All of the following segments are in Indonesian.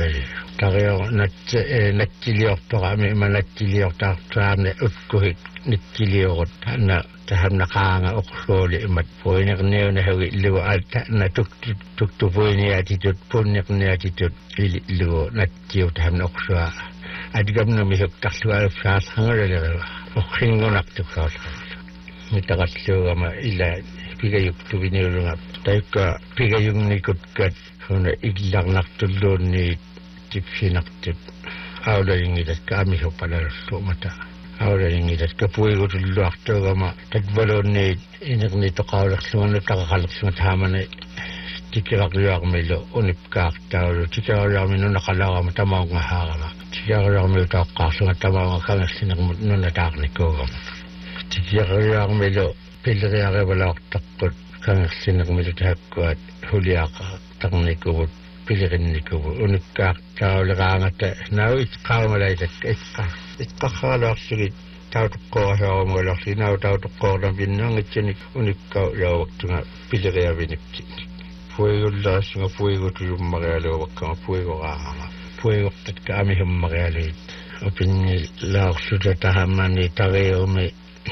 aulai tario nattiliortorami manattiliortartaarne ukkuhik nittiliorut na tahamna kaanga oksuoli imat poinerneuna hawi luo alta na tuktupoini attitut punnerni attitut luo nattiu tahamna oksua adgamna mihuk tarlual faas hangalalewa okhingonaktuksaal mitaqalluugama ila pigayuktuviniulunga taikka pigayungnikutkat huna illarnartulluunni tipsinartut aulaingitat kaamihupalalussuumata aulaingitat kapuigutulluartuugama tatvaluunni inerni toqaulerlunganu taqaqalerlunga taamani tikiraqluarmilu unipkaartaulu tikiraqluarminu naqalaarama tamaungahaarama tikiraqluarmilu taaqqaarlunga tamaunga kangersinermut nunataarnikuugama tikiraqluarmilu pilleriarivalaartaqqut kangersinermilu taakkuat huliaqa tarnikuvut pillerinnikuvut unikkaartauleraangata nau itqaamalaitaq iqqarraalaarsigit tautuqqoorasaarumalarsi nau tautuqqoornavinnaangitsanik unikkaullaavaktunga pilleriavinikki puigullaassinga puigutulummarialuuvakkama puigoraarama puigortatka amihummarialuit opinnilaarsuta tahammani tariumi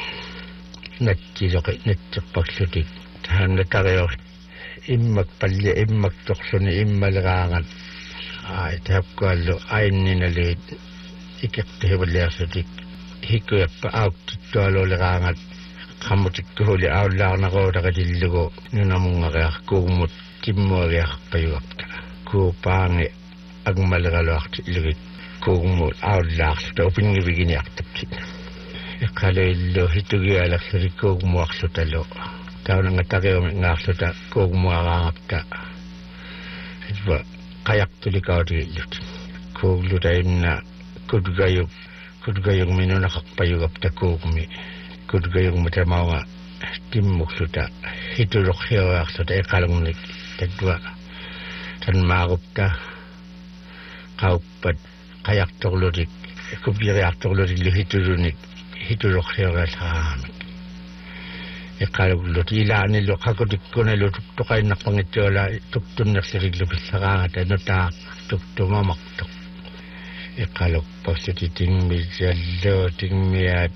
nattileqit tahanna tarior immak palli immak torsuni immaleraangat tahapkuallu ainninaluit ikirtihivaliarsutik hikkuappa auktittualuuleraangat qammutikkuhuli aullaarnaruutaqatillugu nunamungariar kuumut timmuagiarpayuapta kuupaangi agmaleraluarti illugit kuumut aullaarluta upingiviginiartapsit iqaluillu hitugialarlutik kuumuarlutalu taunanga tariumi ngaarluta kuumuaraangapta itwa qajartulikautigillut kuugluta inna kudgayug minunaqarpayugapta kuugmi kudgayug matamaunga timmukluta hituluqhiuaarluta iqalungnik tatwa tanmaarupta qauppat qajartorlutik kupiriartorlutik hitulunik hituluqhiuaarlaamik iqaluglut ilaanillu qakutikkunalu tuqainnarpangittuala tuktunnerliriglu pissaraangata nutaa tuktumamaqtoq iqalugpassiti tingmijallu tingmiat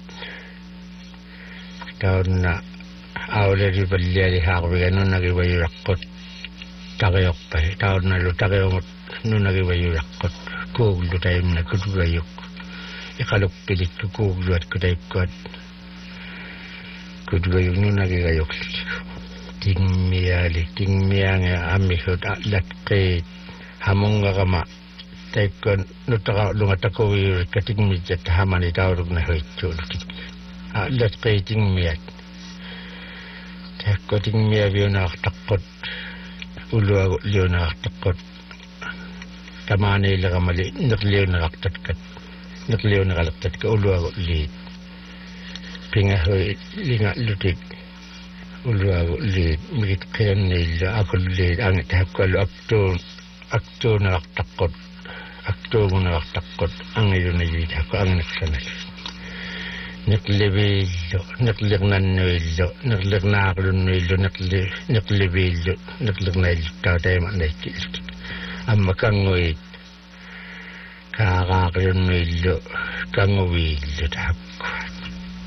taunna auleri palliali haarviga nunagivayulaqqut tariorpai taunnalu tariumut nunagivayulaqqut kuuglutaimna kutugayuk iqalukpilikku kuugluat kutaikkuat kutugayuk nunagigayuklik tingmiange amihut laqqit hamungagama taikkuan nutaqaulungatakuviyurikka tingmijat hamani taurugna hoitsuulutik laqqeitingmiat taikko tingmiaviunaartaqqut uluagu liunaartaqqut tamaaniileramali nerliuneraqtatka uluagu liit pingahui lingallutik uluagu liit migit qianniillu akulliit angitaakkualu aktuunerartaqqut aktuugunerartaqqut angilunayitaakku angnersanal niqliviillu niqliqnannuillu niqliqnaaqlunnuillu niqliviillu niqliqnaillutaateemanaikkiillut amma kanguit kaaqaaqlunnuillu kanguviillu taakkuat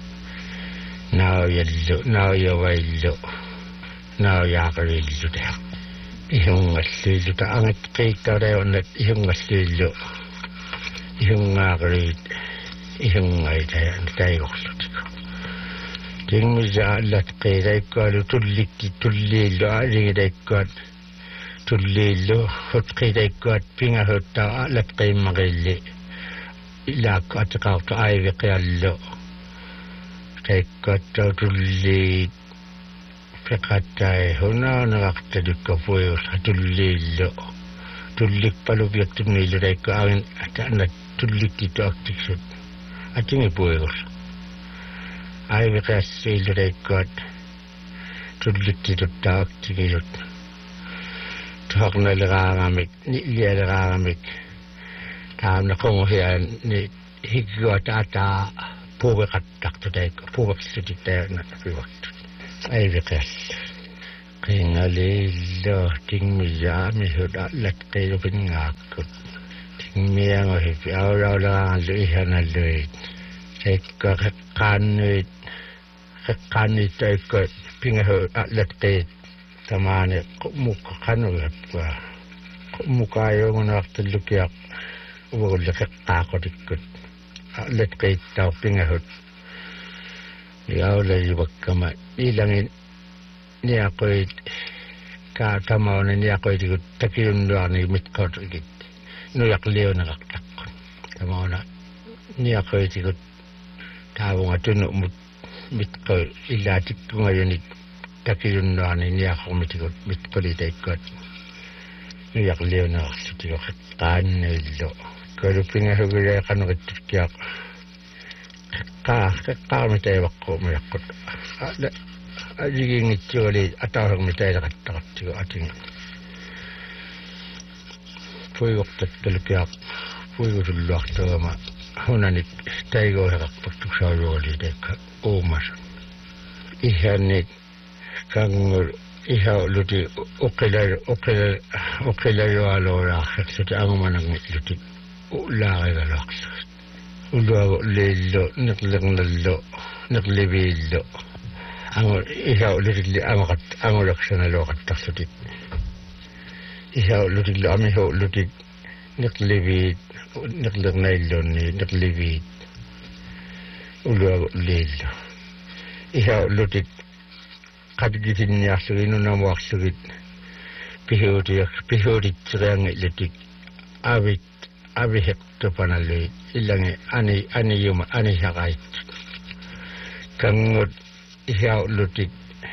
nauyavaillu nauyaaqaviillu taak ihungalluillu taangit qiikkaudaivannat ihungalluillu ihungaaqaliit ihungaitayan taigorlutik tingmisaallat qiitaikkualu tulliillu aalingitaikkuat tulliillu hutqiitaikkuat pingahuttaa aalat qiimmaqilli ilaakku atiqaartu aiviqiallu taikkuattau tulliit piqattai hunaaneraqtalikkapuiussa tulliillu tullikpalupiaktumniillu taikku aangin ataanat tullikkitu aktiksut atingi puigus aiviqiassiillu taikkuat tullikkitutta aktigilut tuhaqnaleraangamik ni'lialeraangamik taamna qunguhian ni hikkuata ataa puuviqattaqtu taikku puuviqsutik taannapiuaktut aiviqiallu qingalillu tingmiyaamihut allat qiilupinngaakkut miang o hipi aura lang lu ihana luit sai ka kanuit tai ko pinga ho atlet ke tamane ko muka kanu lapwa ko muka yo ngona tulukyak wo le ka ko dikut atlet ke tau pinga ho ya le yubakama ilangin ni ako ka tamao ni ako dikut takiyun ni mitkot git no yak leo na kaktakon tamao na ni ako dikut tawo nga tuno mitko ilatik ko ngayon takiyun ni ako mitko litakot no yak leo na kaktakon kan nilo kalau pinga ho gaya kanu kitikyak ka mitay wako mayakot ajiging itjoli atawag mitay nakatakot tigo ating puiwak tattalukyak puiwak tulluak tawama hunanit taigo hakakpagtuk sauyoli teka umas ihanit kangur ihaw luti ukilar yualo raksak suti angumanang luti ulakay galaksak uluago lelo naklibillo ang ihaw lutigli ang laksana lokat taksutit ihaw lutigli amihaw lutig naklibid naklagnailon ni naklibid uluago lelo ihaw lutig kadigitin niya sugin unamwak sugit pihurit sirang lutig abi hekto panaloy ilangi ani yuma ani sakait kangot ihaw lutik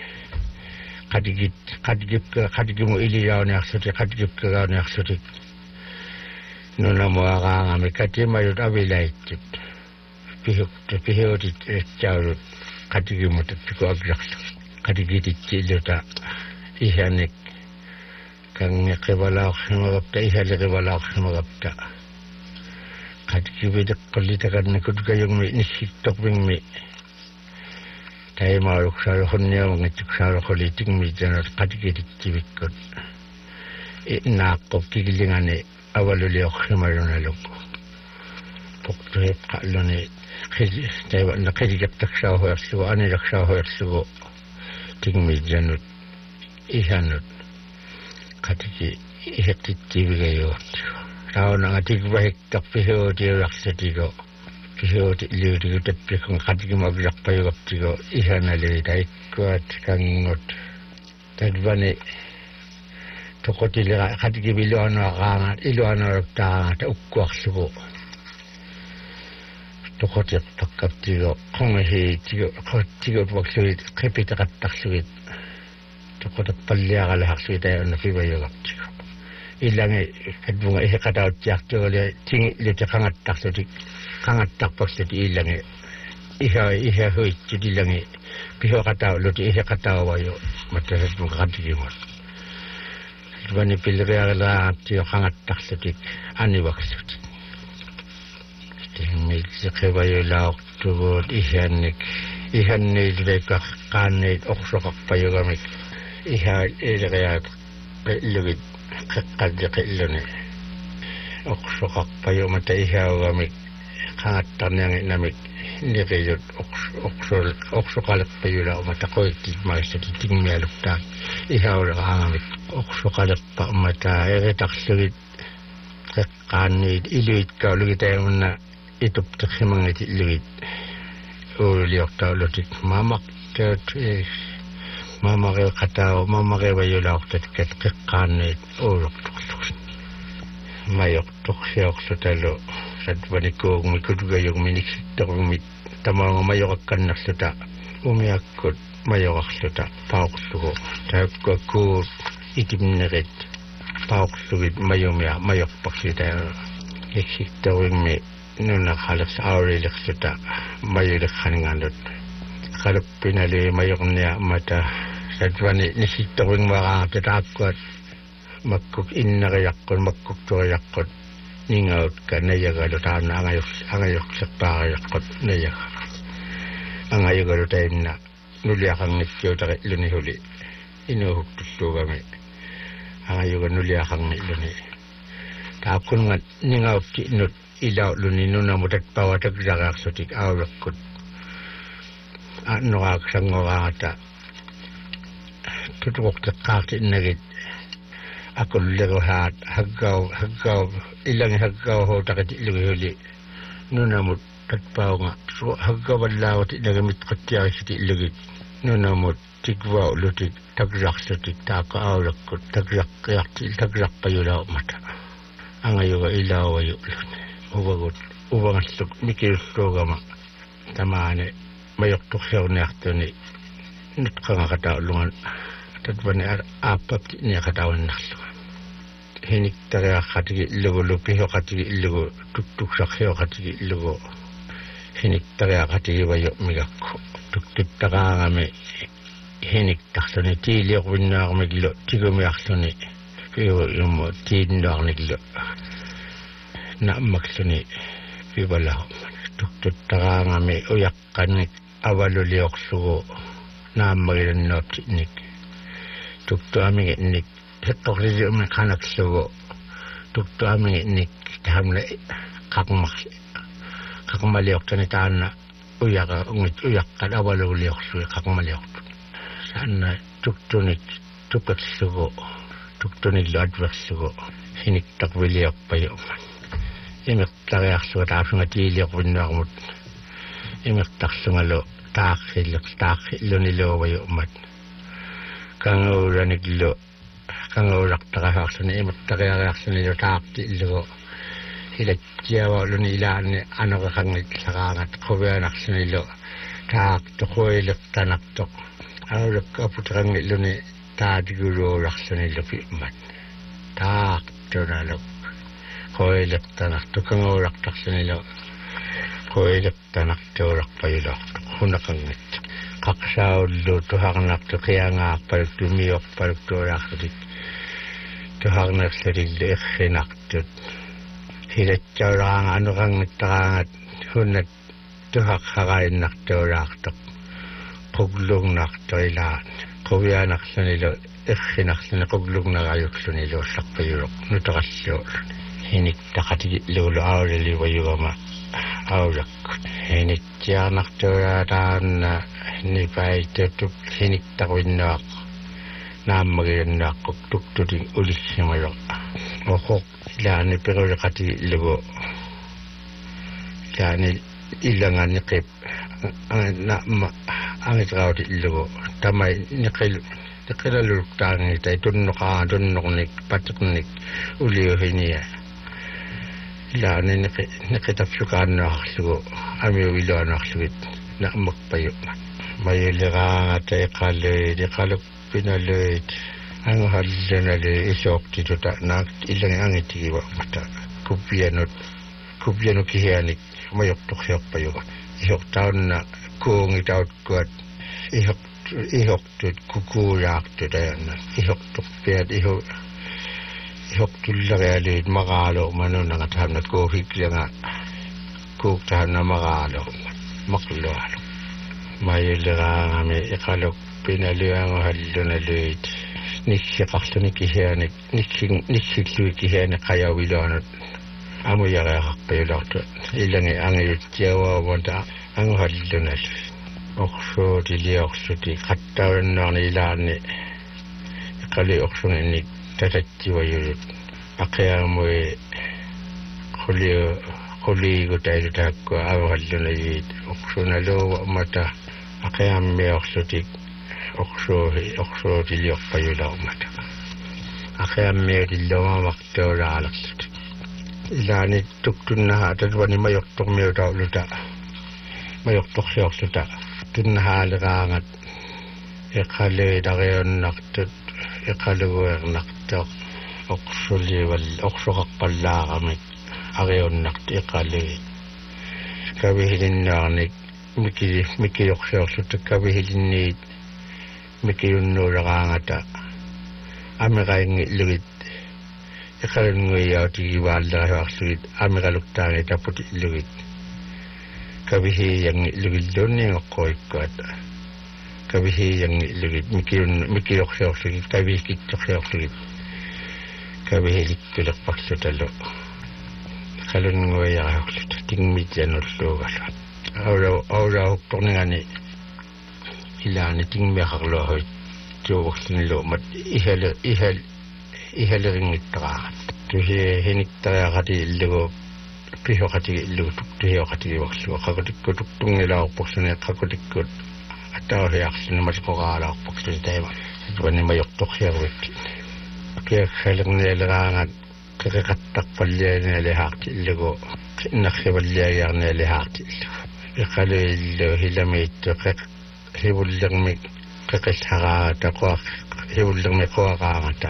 kadigip mo iliyaw ni aksutik kadigip kagaw ni aksutik nuna mo akangami katimayot abilaitit pihutit chawrut kadigip mo tatpiko aglaksuk kadigitit chiluta ihanik kang kibalawak simagapta ihalik kibalawak simagapta kadigibidak kulitakan na kudgayong mi nisiktok bing mi tayo maruk sarokon niya mga sarokuliting mi dyan at kadigidik tibikot nakop kigilingan ni awaluliyok simarunalok puktuhip kalo ni tayo nakidigaptak sa hoyak sugo anilak sa hoyak sugo ting mi dyan at ihanot kadigi ihatit tibigayot tao na nga tigbahik takpiho tirak sa tigo piho liu tigo tapik kung kadigi maglak payo kap tigo iha na liu tayo at kangot tadbani toko tilira kadigi biluan na kangat iluan na raktangat ukwak sugo toko tiyak pakap tigo kung hi tigo pagsugit kipitakat taksugit toko takpalya kalahak sugit tayo na pibayo kap tigo ilangi kadunga ihe kataw tiyak tiyo tingi liti kangat tak pagsati ilangi iha hui chidi ilangi piho kataw luti ihe kataw wayo matasat mong kakatigimot bani pilriya kala tiyo kangat tak sati aniwak sati tingmig sakay wayo laok tugod ihanik ilay kakanit oksokak payo gamik iha ilay ilugid kakadya kailone oksokak payo mata ihaw gamik kangatan yang namik niriyot oksokalak payo lao mata ko itigmay sa titing mialuktak ihaw lang gamik oksokalak pa mata eritaksulit kakanit iluit ka ulugit tayo na ituptak si mga iluit uliyok tao lutik mamak mamake kataw mamake bayulak tet kanit urok tuk mayok tuk siok sutalo sadbani ko mikudugayong minikita kung tamang mayok kanak suta umiyakot mayok suta paok suko tayo ko itim narit paok sugit mayok paksita ikikta wing mi nuna kalak sa aurilik suta mayulik kaninganot kalap pinali mayok niya mata sadwani nisikta wing makakatakot magkuk in na kayakot magkuk to kayakot ningaut ka nayagalutaan na angayok sa pakayakot nayak angayagalutain na nuliakang nityo takit lunihuli inuhuktuk to kami angayogan nuliakang niluni takun ngat ningaw ti nut ilaw lunino na mutat pawatag jagak sotik awrakut noak sangorata tutuk takati nagit ako lego hat hagaw ilang hagaw ho takati iluguli nuna mut tatpaw nga so hagaw balawat inagamit katya siti ilugit nuna mut tigwaw lutik tagrak sotik taka awrakut tagrak payulaw mata ang ayuga ilaw ayo ubagot ubangastok mikirusloga ma tamane mayoktok siyaw niyakto ni nut ka nga katawlungan tatwa ni apap niya katawan naklugan hinik taga katigi ilugo lupiho katigi ilugo tuk sakhiyo katigi ilugo hinik taga katigi bayo migakko tuk taga nga me hinik takso ni tiliyok winna ako miglo tigo miyakso ni piyo yung tindo ako niglo na makso ni piyo balaho tuk taga nga me uyak kanik awaluliyok sugo na magilan no tinik tukto aming inik hetok rizyo man kanak sugo tukto aming inik tahamla kakmaliyok tanitaan na uyak kan awaluliyok sugo kakmaliyok saan na tukto nik tukat sugo tukto nik loadwak sugo hinik takwiliyok payo man imik tarayak sugo tapos nga tiliyok winna kumut imik takso nga lo takhilo nilo wayo mat kangura niglo kangurak takahaksan imot takayaksan nilo takti ilo hila tiyawa lo nila ano kakangit sakangat kubianaksan nilo takto koilak tanaktok awrak kaputakang nilo ni tadiguro raksan nilo pimat takto nalok koilak tanaktok kangurak taksan nilo koilak tanakto rak payulak hunakangit kaksaw lo tuhak to kaya nga parang tumiyok parang turak tuhak naksarig lo ikinak to hilat tiyarang ano kang nagtakangat hunat tuhak kakain nakturak to kuglong nakto ilan kuya naksanilo ikinak sana kuglong nakayok sunilo sakpayurok nutakasyo hinik takati lolo awrili wayugama awrak hinik tiyanak turatan na nipay tutup hinik takwinnak na magirannak tuktuting ulis na mayok okok ilani pero kati lugo ilani ilangan nikip ang ikaw di lugo tamay nikilaluruk tangi tayo tunok nik patok nik uliyohin niya ilani nikitapsukan na aksugo amiyo ilo na aksugit na magpayo mayo liranga tayo kalok pinaloy ang halda na li isok dito ta na ilang ang itiwa mata kubyano kihianik mayok tuksiyok payo isok taon na kung itawad kuat ihok tut kukurak tut ayan na ihok tukpiat ihok tulagalit makalo mano nga tahan na kuhig nga kuk tahan na makalo maklalo mayo liranga may ikalok pinaliang halda na lit niksikakto nikihianik niksikluy kihianik kaya wilonot amo yakakak payo lakto ilangi ang yutiyawa wanta ang halda na lit okso tili okso ti katawan na ilani ikali okso na inik tatatiwa yurut akaya mo kuli ko tayo takko ang halda na lit okso na lo mata akaya may okso ti okso tiliok payo daw mata akaya may dilawa wakto ralak ilani tuktun na hatad wani mayok tok may daw luta mayok tok siyok suta tun na halakangat ikali dakayon naktut ikaluwer naktok okso kakpala kami akayon nakt ikali kabihilin nanik mikiyok siyok suta kabihilin ni mikiyun no rakangata amekay ngilugit ikalan ngayaw ti walda haksugit amekaluktan itaputi ilugit kabihi yang ilugit doon yung akoy kata kabihi yang ilugit mikiyok siyaksugit kabihi kitok siyaksugit kavihilikkulerparsutalo kalunguajarahullut tingmitjanulluugallu aulahuktorningani ilaani tingmiaqarluahuit tuuvorluniluumat ihaleringittaraarat tuhi hiniktariaqati illugu pihoqati illugu tuktuhiоqatigivorlugu qakutikkutuktungilaarporluni qakutikkut атаариарсуна масқораалаарпаксуни таима ваннимаёрторхиаруит киаккалерниалераангат кекеқаттарпаллианиалихаарти иллугу иннарриваллиагиарниалихаарти икалуиллу хиламииттеқеқ хивуллерми кекессараа тақуақ хивуллерми қуақаангата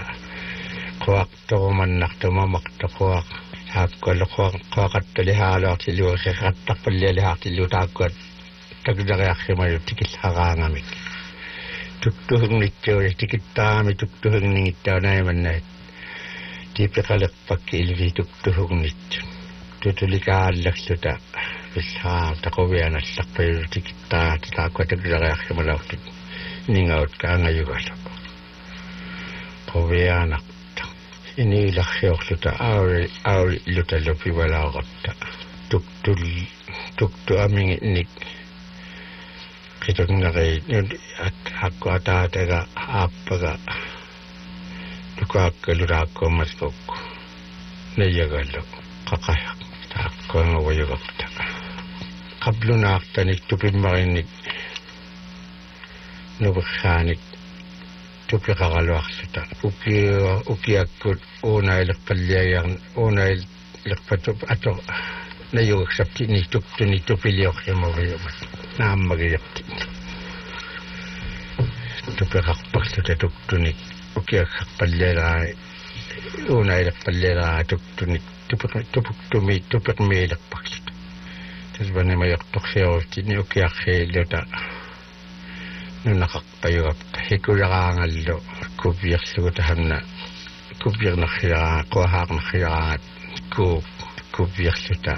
қуақторуманнартумамартоқуақ хааккалеқуақатталихаалуарти иллугу кекеқаттарпаллиалихаарти иллугу тааккуат такдариархимаю тикиллараангамик туктугнитсуи тикиттаами туктугнингиттаанаиманнаат типеқалерпакки илви туктугнит тутуликааллерлута виллаа тақовианалларпаю тикиттаа тааккуа такдариархималаартут нингаут каангаюгалу ковианарта инилархиорлута аури луталлупивалаагорта туктуамингинник kitungari hakku ataatega aappaga tukaakkaluraakko maskokku neyagallu qaqaya taakkoanga wayugapta qablunaartanik tupimmarinnik nubikhaanik tupiqaqaluarluta ukiakkut uunailerpatup ato nayugaksapti tuktuni tupiliorrimaviumat naammagiapti tupiqarparluta tuktunik ukiaqqarpallialaa uunailerpallialaa tuktunik tupiqmiilerparluta tasvanimayortorsiaruuttini ukiarriilluta nunaqarpayugapta hikularaangallu kupiarlugu tahanna kupiernarriaraa quahaarnarriaraat kupiarluta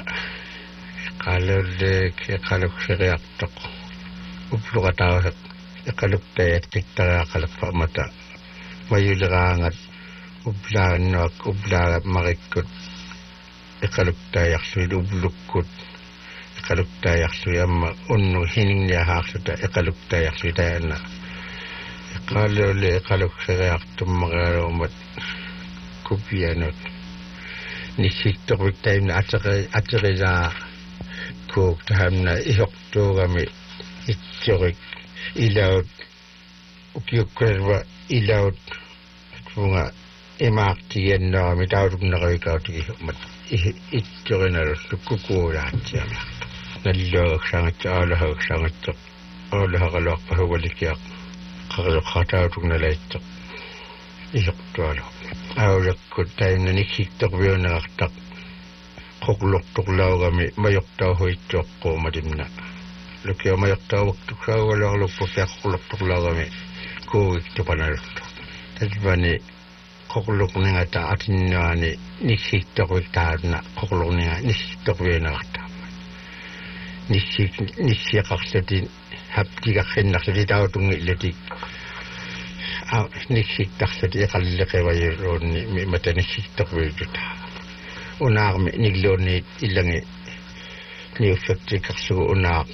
qalulleek upluqataawaq iqaluktayaattiktaraaqalerpamata mayuleraangat ublaaga marikkut iqaluktaayarluit ublukkut iqaluktaayarlui amma unnu hininniahaarluta iqaluktaayarluitaanna iqalulle iqaluksereartummaqaaluumat kupianut nissittorviktaimna aterilaa kuuk tahamna ihortuugami itsurik ilaut ukiukkerva ilaut funga imaartigennaami tauluknaqavikautigimat itsurinalullukukuulaatiami nalluagsangatsa aulahaqaluarpahuwalikiaq qaqaluqqatauluknalaitseq ihortualu aulakkut taimna niksittorviunaqartaq qoqlortorlaugami majortauhuitsuoqquumatimna lukio majortauwaktuksaugaluarluppupiaqoqlortorlaugami kuugiktupanalulla tasvani qoqlorningata atinnuani niksittorviktaarna qoqlorninga niksittorviunaqartaamma nissiaqarlutin haptigarrinnarluti tautungiillutik niksittarluti iqalleqivayuruunni mataniksittorviututa unaarmi nigluunniit illangi niuffaktikarsugu unaaq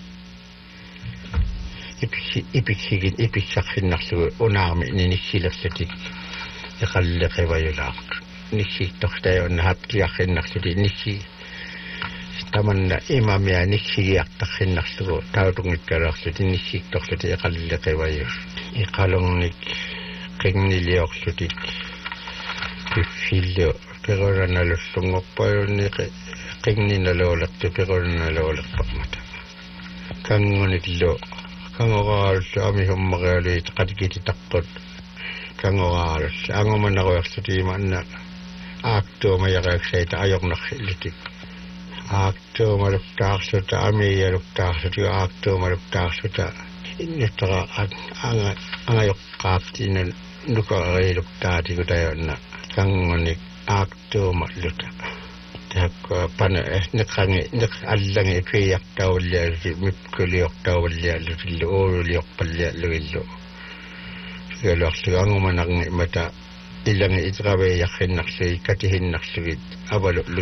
ipitsarrinnarlugu unaarmi nissilerlutik iqalleqivayulaaq nissiittortayunna haptigarrinnarluti nissi tamanna imamia nissigiartarrinnarlugu tautungikkaluarluti nissiittorluti iqalleqivayus iqalungnik qinniliorlutik piffillu peroranallullungorpayunni qinninaloolertu peroranaloolerpamata kangunillu kangoraallu amihummaqialuit qatikititarput kangoraallu angumanaruerlutiimaanna aaktuumayaqaaksaita ajornarrillutik aaktuumaluktaarluta amiiyaluktaarlutu aaktuumaluktaarluta innuttara angajoqqaaptiinan nukariiluktaatikutajunna kangunik aaktuumalluta takko pana neqangi allangi piartauliallu mipkuliortauliallu uululiorpallialluillu sigaluarlugu angumanarngi mata ilang itrawe yakin naksay katihin naksigit awalo